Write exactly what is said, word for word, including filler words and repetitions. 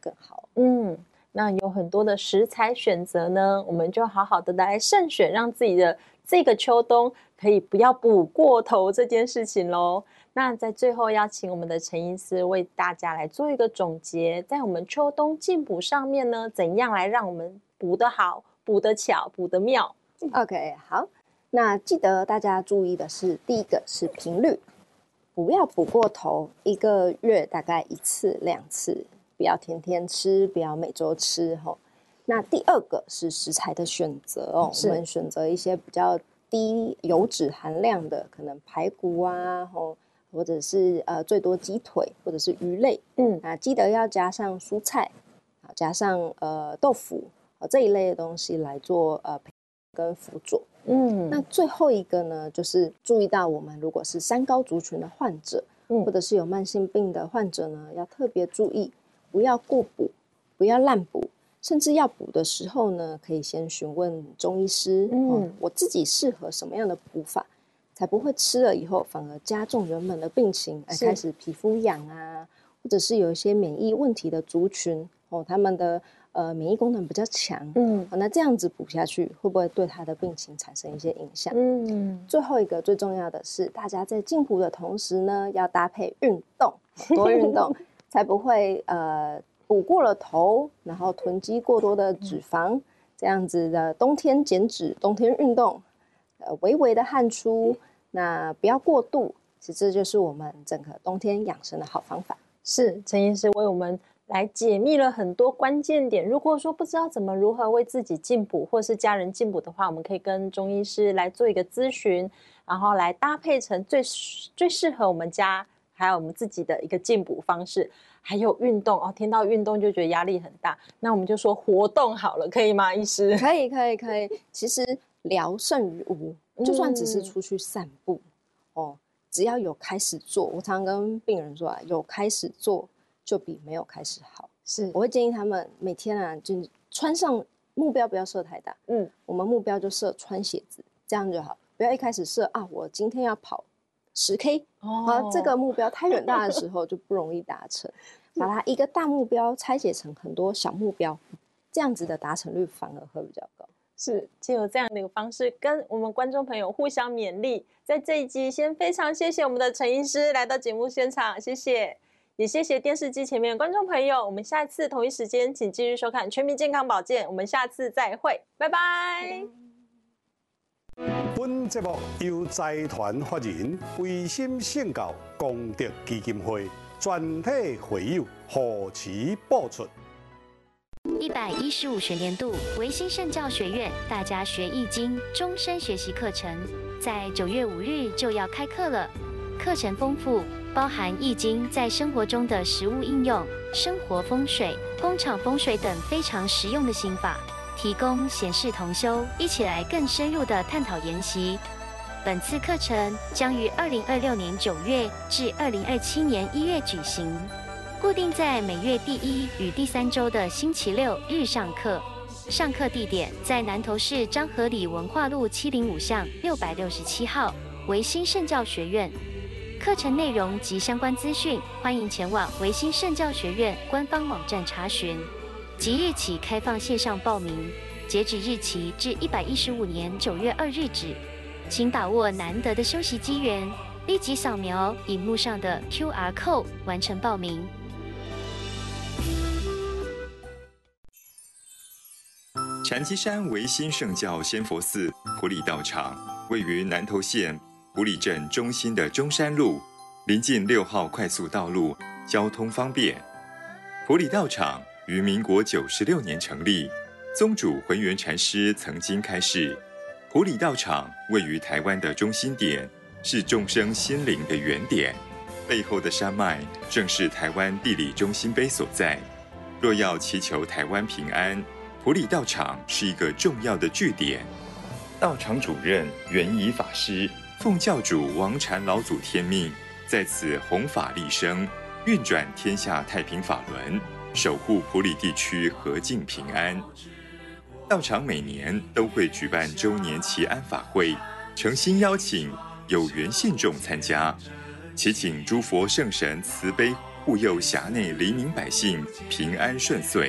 更好。 嗯，那有很多的食材选择呢，我们就好好的来慎选，让自己的这个秋冬可以不要补过头这件事情咯。那在最后邀请我们的陈医师为大家来做一个总结，在我们秋冬进补上面呢，怎样来让我们补得好、补得巧、补得妙。 OK， 好，那记得大家注意的是，第一个是频率，不要补过头，一个月大概一次两次，不要天天吃，不要每周吃。那第二个是食材的选择哦，我们选择一些比较低油脂含量的，可能排骨啊，或者是呃最多鸡腿或者是鱼类。嗯，那记得要加上蔬菜，加上呃豆腐这一类的东西来做呃跟辅佐。嗯，那最后一个呢，就是注意到我们如果是三高族群的患者，嗯，或者是有慢性病的患者呢，要特别注意，不要过补，不要滥补，甚至要补的时候呢，可以先询问中医师，嗯，哦，我自己适合什么样的补法，才不会吃了以后反而加重原本的病情，哎，开始皮肤痒啊，或者是有一些免疫问题的族群哦，他们的呃免疫功能比较强，嗯，哦，那这样子补下去，会不会对他的病情产生一些影响？嗯，最后一个最重要的是，大家在进补的同时呢，要搭配运动，多运动，才不会呃补过了头，然后囤积过多的脂肪，这样子的冬天减脂，冬天运动。呃，微微的汗出，那不要过度，其实这就是我们整个冬天养生的好方法。 是，陈医师为我们来解密了很多关键点。如果说不知道怎么如何为自己进补，或是家人进补的话，我们可以跟中医师来做一个咨询，然后来搭配成最最适合我们家还有我们自己的一个进补方式。还有运动哦，听到运动就觉得压力很大，那我们就说活动好了，可以吗，医师？ 可以，可以，可以。其实聊胜于无，就算只是出去散步，嗯，哦，只要有开始做，我常常跟病人说啊，有开始做就比没有开始好。是，我会建议他们每天啊，就穿上目标不要设太大，嗯，我们目标就设穿鞋子，这样就好，不要一开始设啊，我今天要跑十 K， 哦，啊，这个目标太远大的时候就不容易达成。把它一个大目标拆解成很多小目标，这样子的达成率反而会比较高。 是，借由这样的一个方式跟我们观众朋友互相勉励。在这一集先非常谢谢我们的陈医师来到节目现场，谢谢，也谢谢电视机前面的观众朋友，我们下次同一时间请继续收看全民健康保健，我们下次再会，拜拜。 本节目由财团法人维心圣教功德基金会全体会友护持播出。 一百一十五学年度维新圣教学院大家学易经终身学习课程，在九月五日就要开课了。课程丰富，包含易经在生活中的实务应用、生活风水、工厂风水等非常实用的心法，提供闲事同修，一起来更深入的探讨研习。本次课程将于二零二六年九月至二零二七年一月举行，固定在每月第一与第三周的星期六日上课。上课地点在南投市彰和里文化路七零五巷六百六十七号维新圣教学院。课程内容及相关资讯，欢迎前往维新圣教学院官方网站查询。即日起开放线上报名，截止日期至一百一十五年九月二日止。请把握难得的休息机缘，立即扫描荧幕上的 Q R code 完成报名。 禅七山维新圣教仙佛寺埔里道场位于南投县埔里镇中心的中山路，临近六号快速道路，交通方便。埔里道场于民国九十六年成立，宗主浑元禅师曾经开示，埔里道场位于台湾的中心点，是众生心灵的原点，背后的山脉正是台湾地理中心碑所在。若要祈求台湾平安，埔里道场是一个重要的据点。道场主任圆仪法师奉教主王禅老祖天命，在此弘法利生，运转天下太平法轮，守护埔里地区和静平安。道场每年都会举办周年祈安法会，诚心邀请有缘信众参加，祈请诸佛圣神慈悲护佑辖内黎民百姓平安顺遂。